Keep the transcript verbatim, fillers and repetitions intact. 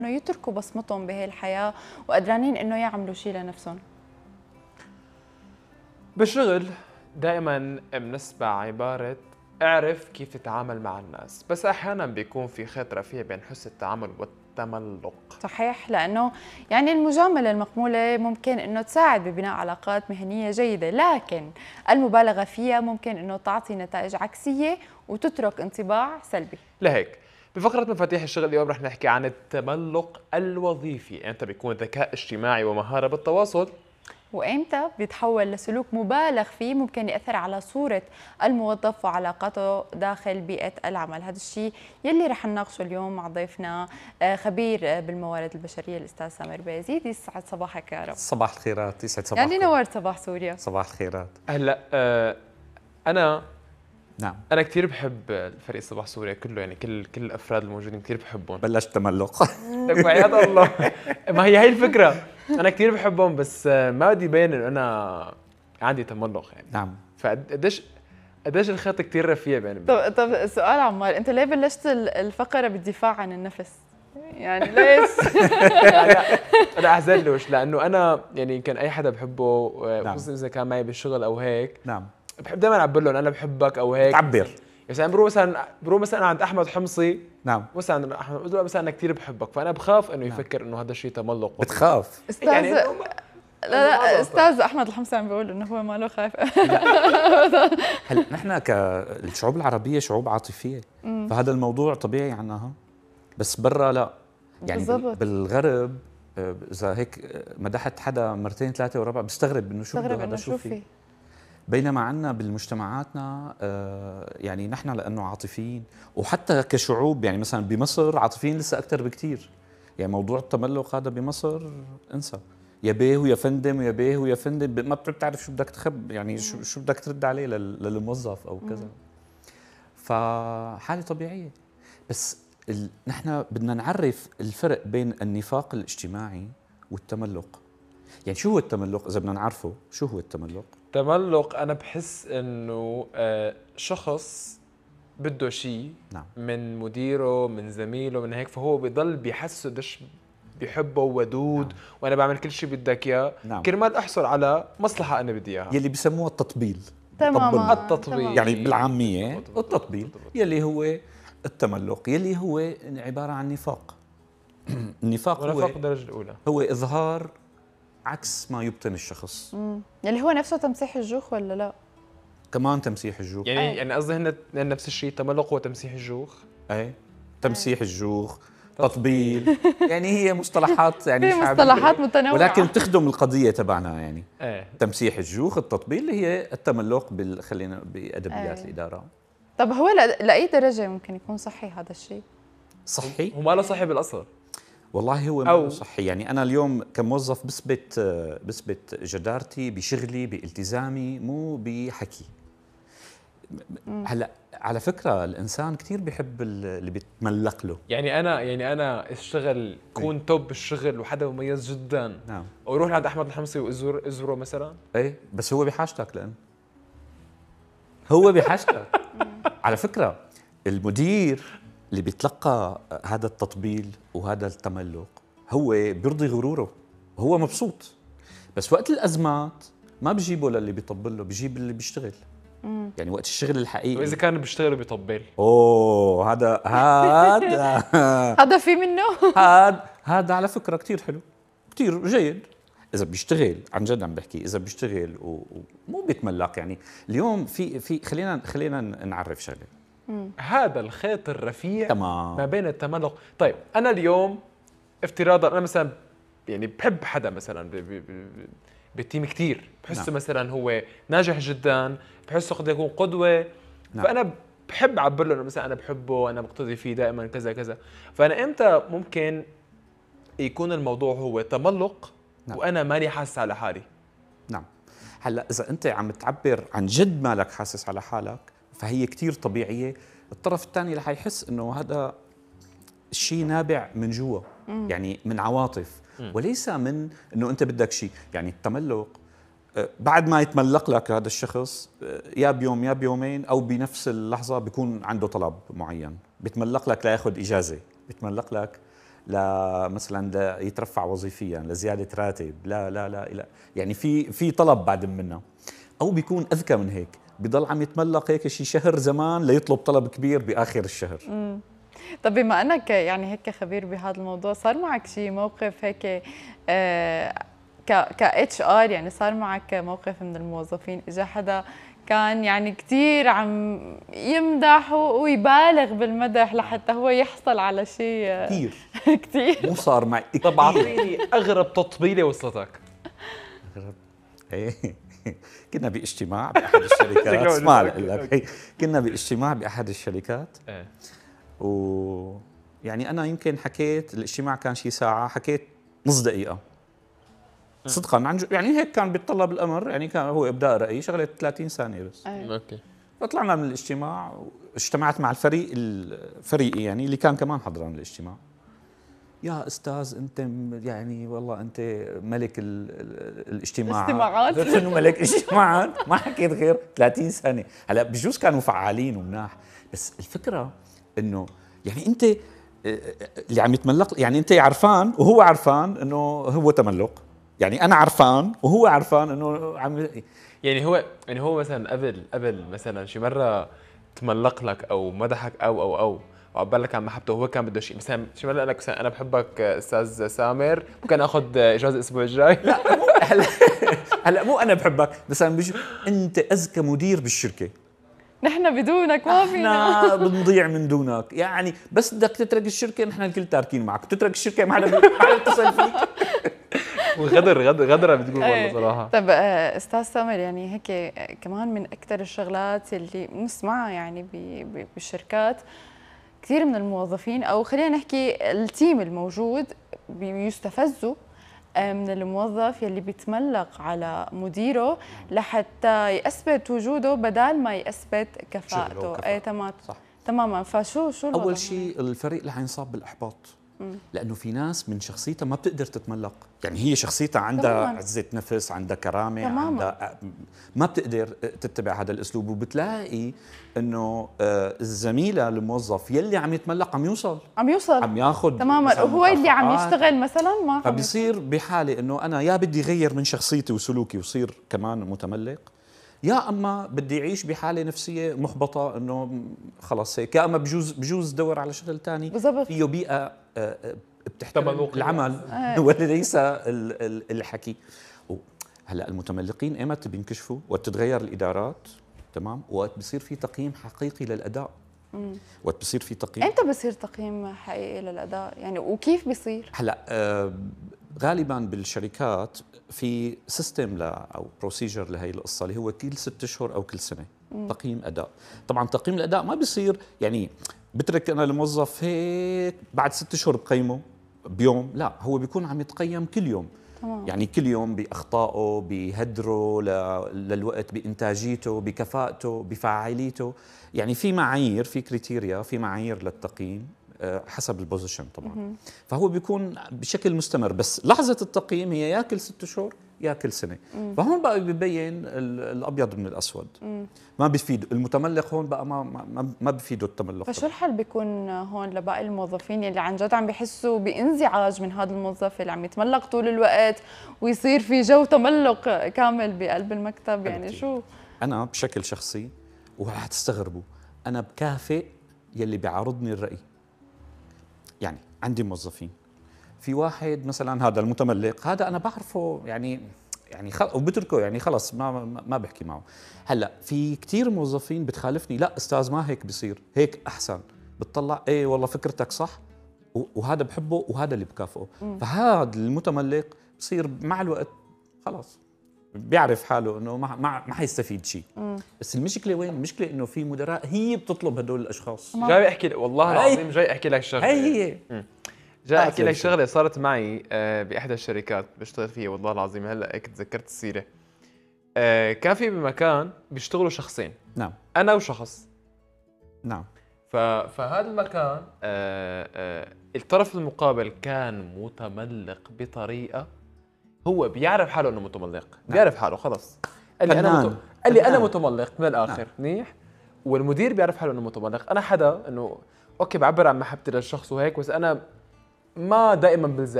انه يتركوا بصمتهم بهي الحياه وقدرانين انه يعملوا شيء لنفسهم؟ بالشغل دائما بنسمع عبارة اعرف كيف تتعامل مع الناس، بس احيانا بيكون في خيط رفيع بين حسن التعامل والتملق. صحيح، لانه يعني المجامله المقبوله ممكن انه تساعد ببناء علاقات مهنيه جيده، لكن المبالغه فيها ممكن انه تعطي نتائج عكسيه وتترك انطباع سلبي. لهيك بفقرة مفاتيح الشغل اليوم رح نحكي عن التملق الوظيفي، امتى بيكون ذكاء اجتماعي ومهارة بالتواصل، وإمتى بيتحول لسلوك مبالغ فيه ممكن يأثر على صورة الموظف وعلاقاته داخل بيئة العمل. هذا الشيء يلي رح نناقشه اليوم مع ضيفنا خبير بالموارد البشرية الأستاذ سامر بايزيد. يسعد صباحك يا رب. صباح الخيرات، يسعد صباحك. يعني نورت صباح سوريا. صباح الخيرات. هلا آه أنا نعم أنا كثير بحب فريق صباح سوريا كله، يعني كل كل الأفراد الموجودين كثير بحبهم. بلشت تملق. لك وحياة الله، ما هي هي الفكرة، أنا كثير بحبهم بس ما بدي يبين إنه أنا عندي تملق يعني. نعم. فقديش قديش الخيط كثير رفيع بين. طب طب سؤال عمار، أنت ليه بلشت الفقرة بالدفاع عن النفس؟ يعني ليش؟ أنا أحزنلوش لأنه أنا يعني كان أي حدا بحبه خصوصا نعم. إذا كان معي بالشغل أو هيك. نعم. بحب دائما أعبر لهم أنا بحبك أو هيك. تعبر. مثلا بروح مثلا بروح مثلا عند احمد حمصي. نعم. مثلا احمد بقول له مثلا انا كثير بحبك، فانا بخاف انه يفكر انه هذا الشيء تملق. بتخاف؟ استاذ يعني لا لا استاذ احمد الحمصي عم بيقول انه هو ماله خايف. هلا نحن كالشعوب العربيه شعوب عاطفيه، فهذا الموضوع طبيعي عنها، بس برا لا. يعني بالزبط. بالغرب اذا هيك مدحت حدا مرتين ثلاثه وربع بيستغرب انه شو بده هذا، شو في. بينما عندنا بالمجتمعاتنا يعني نحن لانه عاطفيين، وحتى كشعوب يعني مثلا بمصر عاطفيين لسه اكثر بكثير. يعني موضوع التملق هذا بمصر انسى، يا بيه ويا فندم ويا بيه ويا فندم، ما بتعرف شو بدك تخب، يعني شو شو بدك ترد عليه للموظف او كذا. فحاله طبيعيه، بس ال... نحن بدنا نعرف الفرق بين النفاق الاجتماعي والتملق. يعني شو هو التملق؟ اذا بدنا نعرفه شو هو التملق؟ تملق انا بحس انه شخص بده شيء نعم. من مديره من زميله من هيك، فهو بيضل بيحسه قديش بيحبه ودود. نعم. وانا بعمل كل شيء بدك اياه. نعم. كرمال احصل على مصلحه انا بدي اياها، يلي بسموها التطبيل. تماما التطبيل يعني بالعاميه التطبيل يلي هو التملق، يلي هو عباره عن نفاق. النفاق هو نفاق الدرجه الاولى، هو اظهار عكس ما يبطن الشخص. امم يلي هو نفسه تمسيح الجوخ ولا لا؟ كمان تمسيح الجوخ. يعني أي. يعني قصدي هن نفس الشيء، التملق هو تمسيح الجوخ. اي تمسيح أي. الجوخ، تطبيل، يعني هي مصطلحات يعني في مصطلحات متنوعه ولكن تخدم القضيه تبعنا. يعني أي. تمسيح الجوخ، التطبيل اللي هي التملق بال خلينا بادبيات أي. الاداره. طب هو لاي درجه ممكن يكون صحي هذا الشيء؟ صحي؟ هو ما له صحي بالاصل. والله هو ما صحي. يعني أنا اليوم كموظف بثبت بثبت جدارتي بشغلي بالتزامي، مو بحكي. هلا على فكرة الإنسان كثير بيحب اللي بيتملق له. يعني أنا يعني أنا اشتغل كون توب بالشغل وحدا مميز جدا. نعم. وأروح لعند أحمد الحمصي وأزور أزوره مثلا. إيه بس هو بحاجتك، لأن هو بحاجتك. على فكرة المدير اللي بيتلقى هذا التطبيل وهذا التملق هو بيرضي غروره، هو مبسوط، بس وقت الأزمات ما بجيبه للي بيطبل له، بجيب اللي بيشتغل. مم. يعني وقت الشغل الحقيقي. وإذا كان بيشتغل وبيطبل، أوه هذا هذا هذا في منه. هذا هذا على فكرة كتير حلو، كتير جيد. إذا بيشتغل عن جد عم بحكي، إذا بيشتغل ومو بيتملق. يعني اليوم في في خلينا خلينا نعرف شغله. هذا الخيط الرفيع تمام. ما بين التملق. طيب أنا اليوم افتراضا أنا مثلا يعني بحب حدا مثلا بالتيم كتير، بحسه نعم. مثلا هو ناجح جدا، بحسه قد يكون قدوة. نعم. فأنا بحب أعبر له مثلا أنا بحبه، أنا مقتدي فيه دائما كذا كذا. فأنا إمتى ممكن يكون الموضوع هو تملق؟ نعم. وأنا ماني حاسس على حالي. نعم. هلا إذا أنت عم تعبر عن جد مالك حاسس على حالك فهي كتير طبيعية. الطرف الثاني رح يحس إنه هذا الشيء نابع من جوا، يعني من عواطف مم. وليس من إنه أنت بدك شيء. يعني التملق بعد ما يتملق لك هذا الشخص يا بيوم يا بيومين أو بنفس اللحظة بيكون عنده طلب معين، بيتملق لك لياخذ إجازة، بيتملق لك لمثلا يترفع وظيفيا، لزياده راتب، لا لا لا لا يعني في في طلب بعد منه، او بيكون اذكى من هيك، بضل عم يتملق هيك شي شهر زمان ليطلب طلب كبير باخر الشهر. مم. طب بما انك يعني هيك خبير بهذا الموضوع، صار معك شي موقف هيك آه ك ك اتش ار، يعني صار معك موقف من الموظفين اجى حدا كان يعني كثير عم يمدح ويبالغ بالمدح لحتى هو يحصل على شيء كثير كثير مو صار معي طب اعطيني اغرب تطبيله وصلتك. اغرب ايه كنا باجتماع باحد الشركات، اسمع لك، كنا باجتماع باحد الشركات ايه و يعني انا يمكن حكيت، الاجتماع كان شي ساعه، حكيت نص دقيقه صدقا عن يعني هيك كان بيتطلب الامر، يعني كان هو ابداء راي شغله ثلاثين ثانيه بس. أيه. اوكي. فطلعنا من الاجتماع، اجتمعت مع الفريق الفريقي يعني اللي كان كمان حضران الاجتماع. يا استاذ انت يعني والله انت ملك ال ال الاجتماعات. الاجتماعات انه ملك اجتماعات، ما حكيت غير ثلاثين ثانيه. هلا بجوز كانوا فعالين ومناح، بس الفكره انه يعني انت اللي عم يتملق، يعني انت عرفان وهو عرفان انه هو تملق، يعني انا عرفان وهو عرفان انه عم يعني هو يعني هو مثلا قبل قبل مثلا شي مره تملق لك او مدحك او او او وعبر لك عن محبته، وهو كان بده شيء مثلا شي مره قال لك انا بحبك استاذ سامر، ممكن اخذ اجازه الاسبوع الجاي؟ لا مو هلا هلا مو انا بحبك، مثلا بيجي انت اذكى مدير بالشركه، نحن بدونك ما فينا، احنا بنضيع من دونك، يعني بس بدك تترك الشركه نحن الكل تاركين معك، تترك الشركه ما حدا يتصل فيك. وغدر غدر غدره بتقول والله صراحه. طب استاذ سامر، يعني هيك كمان من اكثر الشغلات اللي بنسمعها يعني بالشركات، كثير من الموظفين او خلينا نحكي التيم الموجود بيستفزوا من الموظف يلي بيتملق على مديره لحتى يثبت وجوده بدل ما يثبت كفاءته. اي تمام صح تماما. فشو شو اول شيء الفريق رح ينصاب بالاحباط، لانه في ناس من شخصيتها ما بتقدر تتملق، يعني هي شخصيتها عندها تماماً. عزة نفس، عندها كرامة، تماماً. عندها ما بتقدر تتبع هذا الاسلوب، وبتلاقي انه الزميله الموظف يلي عم يتملق عم يوصل عم يوصل عم ياخذ تماما، وهو اللي عم يشتغل مثلا ما فبصير بحاله انه انا يا بدي غير من شخصيتي وسلوكي وصير كمان متملق، يا اما بدي اعيش بحاله نفسيه محبطه انه خلص هيك، يا اما بجوز بجوز دور على شغل ثاني فيه بيئه بتحترم العمل وليس الحكي. هلا المتملقين ايمتى بينكشفوا؟ وقت تتغير الادارات، تمام، وقت بصير في تقييم حقيقي للاداء. امم وقت بصير في تقييم، امتى بصير تقييم حقيقي للاداء يعني، وكيف بصير؟ هلا آه غالبا بالشركات في سيستم ل او بروسيجر لهي القصه اللي هو كل ست اشهر او كل سنه مم. تقييم اداء. طبعا تقييم الاداء ما بيصير يعني بترك انا الموظف هيك بعد ست اشهر بقيمه بيوم، لا هو بيكون عم يتقيم كل يوم. تمام. يعني كل يوم باخطائه، بهدره للوقت، بانتاجيته، بكفاءته، بفاعليته، يعني في معايير، في كريتيريا، في معايير للتقييم حسب البوزيشن طبعا. مم. فهو بيكون بشكل مستمر، بس لحظه التقييم هي يا كل ست شهور يا كل سنه. مم. فهون بقى ببين الابيض من الاسود. مم. ما بيفيد المتملق هون بقى، ما ما, ما بفيده التملق. فشو الحل بيكون هون لباقي الموظفين اللي عن جد عم بيحسوا بانزعاج من هذا الموظف اللي عم يتملق طول الوقت ويصير في جو تملق كامل بقلب المكتب؟ يعني أبتي. شو انا بشكل شخصي ورح تستغربوا، انا بكافئ يلي بيعارضني الراي. يعني عندي موظفين، في واحد مثلا هذا المتملق هذا انا بعرفه يعني يعني خل... وبتركه يعني خلص ما ما بحكي معه. هلا في كثير موظفين بتخالفني، لا استاذ ما هيك بصير، هيك احسن، بتطلع ايه والله فكرتك صح، وهذا بحبه وهذا اللي بكافئه. فهذا المتملق بصير مع الوقت خلاص بيعرف حاله انه ما ما ما حيستفيد شيء. بس المشكله وين؟ المشكله انه في مدراء هي بتطلب هدول الاشخاص. جاي احكي والله العظيم جاي احكي لك شغله، هي هي جاي احكي لك شغله صارت معي باحدى الشركات بشتغل فيها، والله العظيم هلا هيك تذكرت السيره. كان في بمكان بيشتغلوا شخصين، نعم، انا وشخص، نعم. فهذا المكان الطرف المقابل كان متملق بطريقه، هو بيعرف حاله انه متملق، نعم. بيعرف حاله خلص، قال لي انا مت... قال لي انا متملق من الاخر، نعم. منيح. والمدير بيعرف حاله انه متملق. انا حدا انه اوكي بعبر عن محبتي للشخص وهيك، بس انا ما دائما بلزم